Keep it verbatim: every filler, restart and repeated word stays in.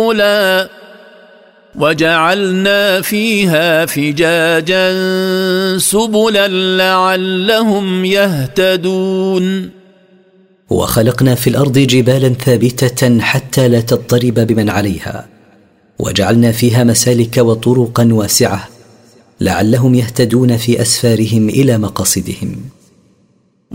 وجعلنا فيها فجاجا سبلا لعلهم يهتدون. وخلقنا في الأرض جبالا ثابتة حتى لا تضطرب بمن عليها، وجعلنا فيها مسالك وطرقا واسعة لعلهم يهتدون في أسفارهم إلى مقاصدهم.